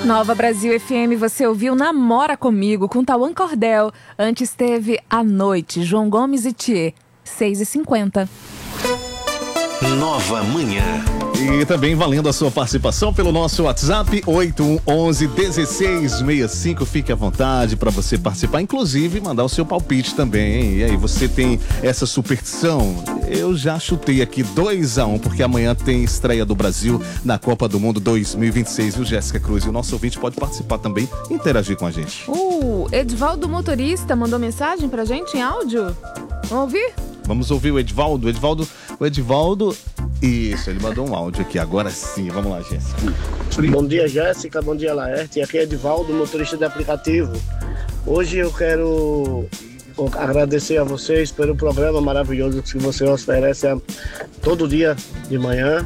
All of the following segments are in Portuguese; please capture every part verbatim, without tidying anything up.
Nova Brasil F M, você ouviu Namora Comigo com Tauan Cordel. Antes teve À Noite, João Gomes e Thier, seis e cinquenta. Nova Manhã. E também valendo a sua participação pelo nosso WhatsApp oito um um um, um seis seis cinco. Fique à vontade para você participar, inclusive mandar o seu palpite também, hein? E aí, você tem essa superstição? Eu já chutei aqui dois a um, porque amanhã tem estreia do Brasil na Copa do Mundo dois mil e vinte e seis, viu, Jéssica Cruz? E o nosso ouvinte pode participar também e interagir com a gente. O Edvaldo Motorista mandou mensagem pra gente em áudio. Vamos ouvir? Vamos ouvir o Edvaldo. O Edvaldo, o Edvaldo, isso, ele mandou um áudio aqui, agora sim. Vamos lá, Jéssica. Bom dia, Jéssica, bom dia, Laerte. Aqui é Edvaldo, motorista de aplicativo. Hoje eu quero agradecer a vocês pelo programa maravilhoso que você oferece todo dia de manhã.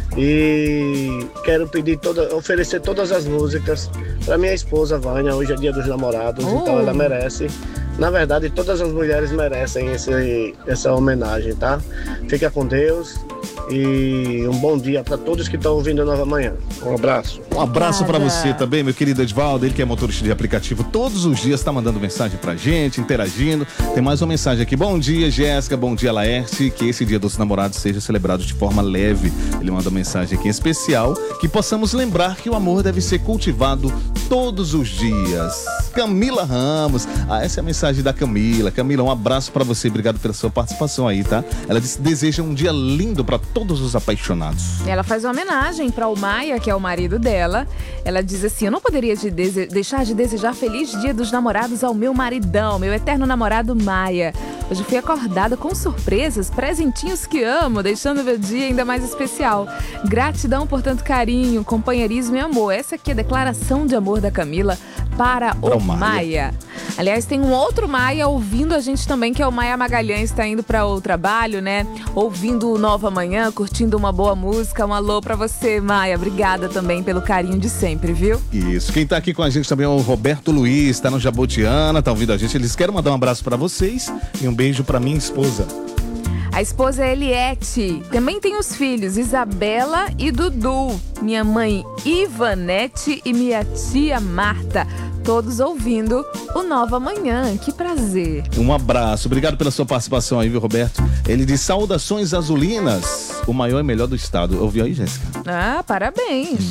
E quero pedir toda, oferecer todas as músicas para minha esposa Vânia. Hoje é dia dos namorados, oh. Então ela merece. Na verdade, todas as mulheres merecem esse, essa homenagem, tá? Fica com Deus e um bom dia para todos que estão ouvindo a Nova Manhã. Um abraço. Um abraço para você também, meu querido Edvaldo, ele que é motorista de aplicativo, todos os dias está mandando mensagem pra gente, interagindo. Tem mais uma mensagem aqui. Bom dia, Jéssica, bom dia, Laerte, que esse dia dos namorados seja celebrado de forma leve. Ele manda uma mensagem aqui em especial, que possamos lembrar que o amor deve ser cultivado todos os dias. Camila Ramos, ah, essa é a mensagem da Camila. Camila, um abraço pra você, obrigado pela sua participação aí, tá? Ela disse, deseja um dia lindo pra todos os apaixonados. Ela faz uma homenagem para o Maia, que é o marido dela. Ela diz assim, eu não poderia de dese- deixar de desejar feliz dia dos namorados ao meu maridão, meu eterno namorado Maia. Hoje fui acordada com surpresas, presentinhos que amo, deixando meu dia ainda mais especial. Gratidão por tanto carinho, companheirismo e amor. Essa aqui é a declaração de amor da Camila para o Maia. Maia. Aliás, tem um outro Maia ouvindo a gente também, que é o Maia Magalhães, está indo para o trabalho, né? Ouvindo o Nova Manhã, curtindo uma boa música. Um alô para você, Maia. Obrigada também pelo carinho de sempre, viu? Isso. Quem tá aqui com a gente também é o Roberto Luiz, tá no Jabotiana, tá ouvindo a gente. Eles querem mandar um abraço para vocês e um beijo para minha esposa. A esposa é Eliette. Também tem os filhos Isabela e Dudu. Minha mãe Ivanete e minha tia Marta. Todos ouvindo o Nova Manhã. Que prazer. Um abraço. Obrigado pela sua participação aí, viu, Roberto? Ele diz, saudações azulinas. O maior e melhor do estado. Ouviu aí, Jéssica? Ah, parabéns.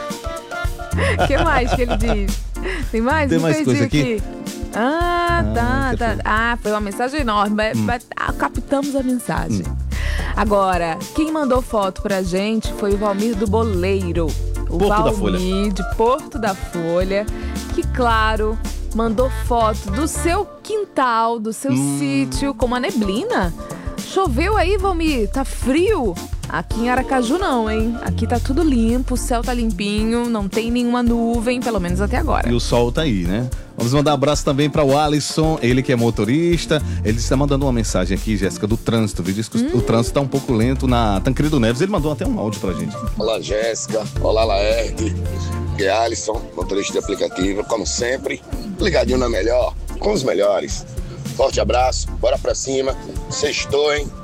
O que mais que ele diz? Tem mais? Tem mais coisa aqui? aqui? Ah, Ah, tá, que tá. foi? Ah, foi uma mensagem enorme. Mas, Hum. mas, ah, captamos a mensagem. Hum. Agora, quem mandou foto pra gente foi o Valmir do Boleiro. O Porto Valmir da Folha. de Porto da Folha. Que, claro, mandou foto do seu quintal, do seu Hum. sítio, com uma neblina. Choveu aí, Valmir? Tá frio? Aqui em Aracaju não, hein? Aqui tá tudo limpo, o céu tá limpinho, não tem nenhuma nuvem, pelo menos até agora. E o sol tá aí, né? Vamos mandar um abraço também para o Alisson, ele que é motorista. Ele está mandando uma mensagem aqui, Jéssica, do trânsito. Ele diz que hum. o trânsito tá um pouco lento na Tancredo Neves. Ele mandou até um áudio pra gente. Olá, Jéssica. Olá, Laerte. Aqui é Alisson, motorista de aplicativo. Como sempre, ligadinho na melhor, com os melhores. Forte abraço, bora pra cima. Sextou, hein?